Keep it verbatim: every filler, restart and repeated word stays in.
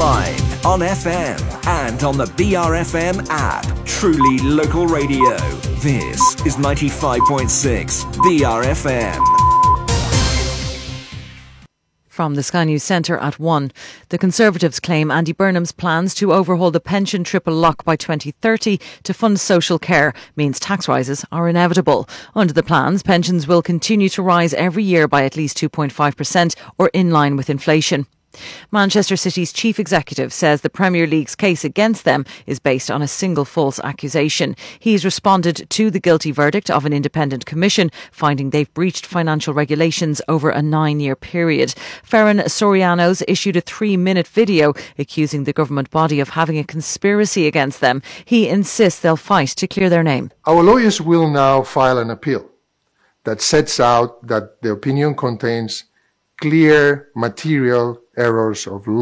online, on F M, and on the B R F M app. Truly local radio. This is ninety-five point six B R F M. From the Sky News Centre at one. The Conservatives claim Andy Burnham's plans to overhaul the pension triple lock by twenty thirty to fund social care means tax rises are inevitable. Under the plans, pensions will continue to rise every year by at least two point five percent or in line with inflation. Manchester City's chief executive says the Premier League's case against them is based on a single false accusation. He's responded to the guilty verdict of an independent commission, finding they've breached financial regulations over a nine-year period. Ferran Soriano's issued a three-minute video accusing the government body of having a conspiracy against them. He insists they'll fight to clear their name. Our lawyers will now file an appeal that sets out that the opinion contains clear material errors of law.